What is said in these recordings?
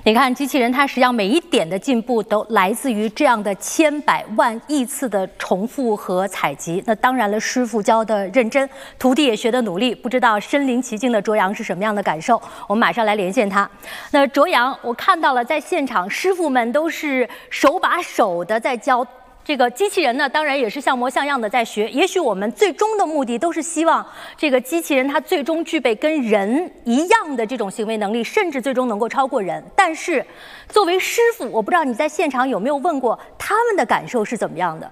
你看，机器人它实际上每一点的进步都来自于这样的千百万亿次的重复和采集。那当然了，师傅教的认真，徒弟也学的努力。不知道身临其境的卓阳是什么样的感受？我们马上来连线他。那卓阳，我看到了在现场，师傅们都是手把手的在教。这个机器人呢，当然也是像模像样的在学。也许我们最终的目的都是希望这个机器人它最终具备跟人一样的这种行为能力，甚至最终能够超过人。但是，作为师傅，我不知道你在现场有没有问过他们的感受是怎么样的？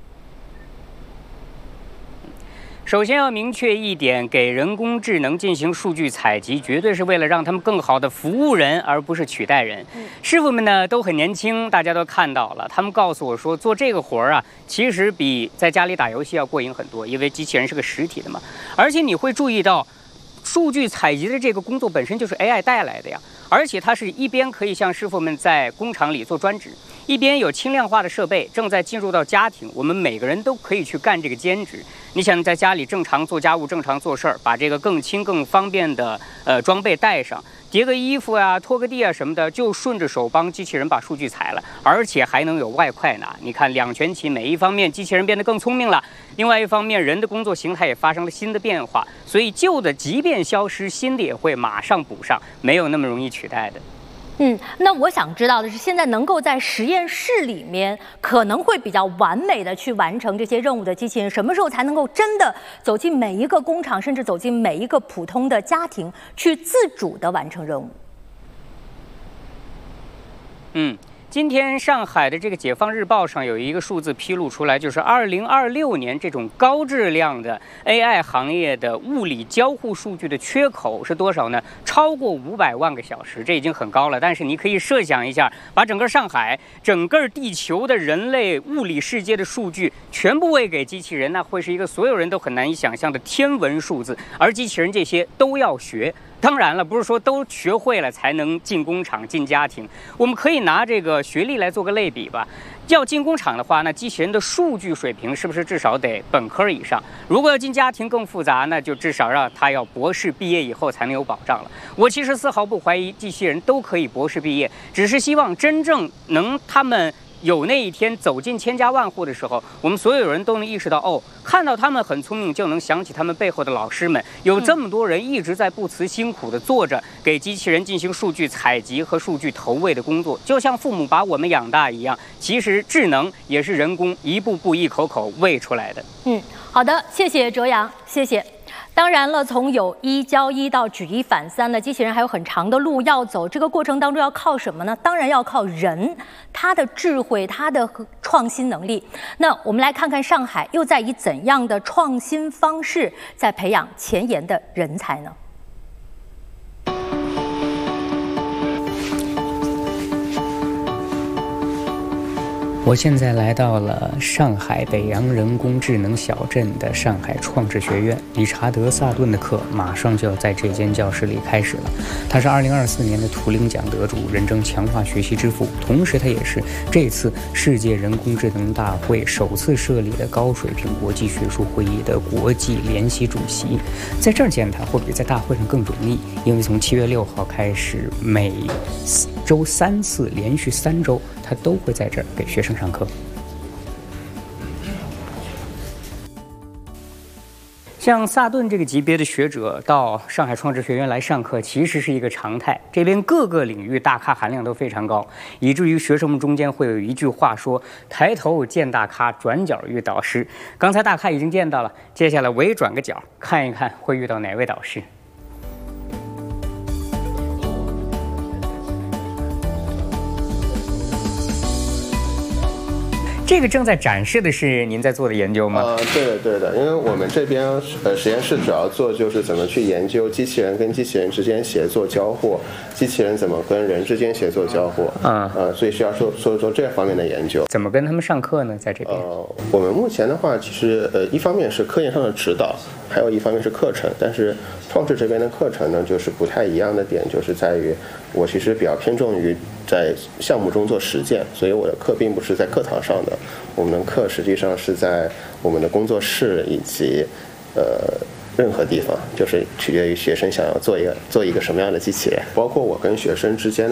首先要明确一点，给人工智能进行数据采集，绝对是为了让他们更好的服务人，而不是取代人。师傅们呢都很年轻，大家都看到了。他们告诉我说，做这个活儿啊，其实比在家里打游戏要过瘾很多，因为机器人是个实体的嘛。而且你会注意到，数据采集的这个工作本身就是 AI 带来的呀。而且它是一边可以像师傅们在工厂里做专职，一边有轻量化的设备正在进入到家庭，我们每个人都可以去干这个兼职。你想在家里正常做家务、正常做事儿，把这个更轻、更方便的装备带上，叠个衣服呀、拖个地啊什么的，就顺着手帮机器人把数据采了，而且还能有外快拿。你看两全其美，一方面机器人变得更聪明了，另外一方面人的工作形态也发生了新的变化，所以旧的即便消失，新的也会马上补上，没有那么容易取代的。 那我想知道的是，现在能够在实验室里面可能会比较完美的去完成这些任务的机器人，什么时候才能够真的走进每一个工厂，甚至走进每一个普通的家庭，去自主的完成任务？ 今天上海的这个《解放日报》上有一个数字披露出来，就是2026年这种高质量的 AI 行业的物理交互数据的缺口是多少呢？超过500万个小时，这已经很高了。但是你可以设想一下，把整个上海、整个地球的人类物理世界的数据全部喂给机器人，那会是一个所有人都很难以想象的天文数字。而机器人这些都要学。当然了，不是说都学会了才能进工厂、进家庭。我们可以拿这个学历来做个类比吧。要进工厂的话，那机器人的数据水平是不是至少得本科以上？如果要进家庭更复杂，那就至少让他要博士毕业以后才能有保障了。我其实丝毫不怀疑机器人都可以博士毕业，只是希望真正能他们有那一天走进千家万户的时候，我们所有人都能意识到，看到他们很聪明，就能想起他们背后的老师们。有这么多人一直在不辞辛苦地做着给机器人进行数据采集和数据投喂的工作，就像父母把我们养大一样。其实智能也是人工一步步、一口口喂出来的。 好的，谢谢卓阳，谢谢。当然了，从有一教一到举一反三呢，机器人还有很长的路要走。这个过程当中要靠什么呢？当然要靠人，他的智慧，他的创新能力。那我们来看看上海又在以怎样的创新方式在培养前沿的人才呢？ 我现在来到了上海北洋人工智能小镇的上海创智学院，理查德·萨顿的课马上就要在这间教室里开始了。他是2024年的图灵奖得主，人称强化学习之父，同时他也是这次世界人工智能大会首次设立的高水平国际学术会议的国际联席主席。在这儿见他会比在大会上更容易，因为从7月6号开始，每周3次，连续3周，他都会在这儿给学生上课。像萨顿这个级别的学者到上海创智学院来上课，其实是一个常态。这边各个领域大咖含量都非常高，以至于学生们中间会有一句话说：“抬头见大咖，转角遇导师。”刚才大咖已经见到了，接下来微转个角，看一看会遇到哪位导师。这个正在展示的是您在做的研究吗？ 对的，因为我们这边实验室主要做就是怎么去研究机器人跟机器人之间协作交互，机器人怎么跟人之间协作交互，所以需要做这方面的研究。 怎么跟他们上课呢？在这边， 我们目前的话，其实一方面是科研上的指导，还有一方面是课程，但是创智这边的课程呢，就是不太一样的点，就是在于我其实比较偏重于在项目中做实践，所以我的课并不是在课堂上的，我们的课实际上是在我们的工作室以及任何地方，就是取决于学生想要做一个什么样的机器人。包括我跟学生之间